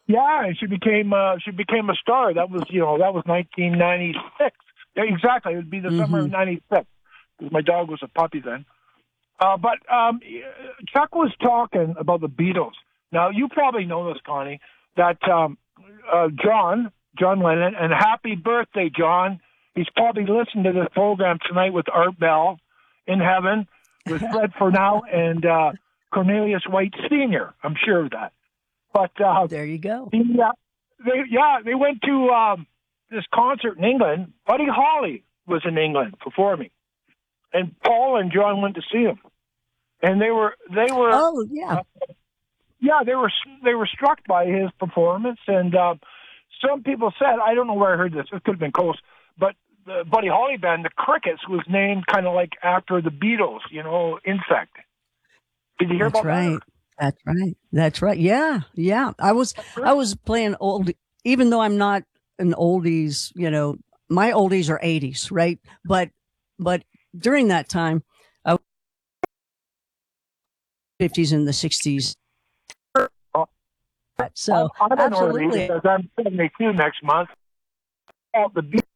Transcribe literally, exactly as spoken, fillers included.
Yeah, and she became uh, she became a star. That was you know that was nineteen ninety-six. Yeah, exactly. It would be the summer Mm-hmm. of ninety-six because my dog was a puppy then. Uh, but um, Chuck was talking about the Beatles. Now you probably know this, Connie, that um, uh, John John Lennon and happy birthday, John. He's probably listening to this program tonight with Art Bell in heaven with Fred Furnau and uh, Cornelius White Senior I'm sure of that. But uh, There you go. yeah, they yeah they went to um, this concert in England. Buddy Holly was in England performing, and Paul and John went to see him, and they were they were Oh, yeah. uh, yeah they were they were struck by his performance, and uh, some people said I don't know where I heard this. It could have been close, but the Buddy Holly band, the Crickets, was named kind of like after the Beatles. You know, insect. Did you hear That's about right. that? That's right. That's right. Yeah. Yeah. I was, I was playing old, even though I'm not an oldies, you know, my oldies are eighties, right? But, but during that time, I was fifties and the sixties. I'm, So I'm an oldie absolutely. because I'm seventy-two next month. Oh, the